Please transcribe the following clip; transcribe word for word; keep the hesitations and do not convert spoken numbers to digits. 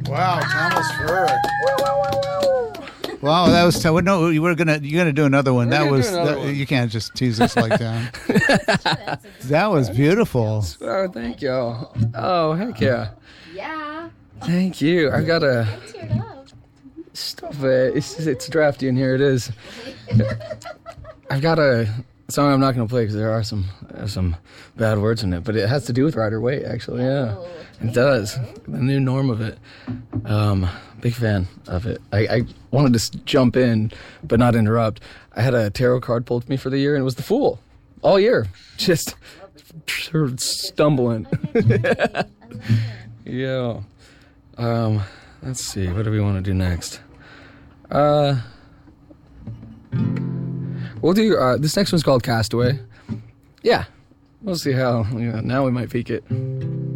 Wow, Thomas Furr. Wow, that was t- no. You were gonna you're gonna do another one. We're that gonna was do another that, one. you can't just tease us like that. That was beautiful. Oh, thank you. Oh, heck yeah. Yeah. Thank you. I've got a I'm teared up. Stop it. It's, it's drafty in here. It is. I've got a song I'm not going to play because there are some there's some bad words in it, but it has to do with Rider Waite, actually. Yeah, Oh, it does. The new norm of it. Um, big fan of it. I, I wanted to s- jump in, but not interrupt. I had a tarot card pulled to me for the year, and it was the Fool. All year. Just sort of stumbling. Yeah. Um, let's see. What do we want to do next? Uh, we'll do, uh, this next one's called Castaway. Yeah. We'll see how, you know, now we might peek it.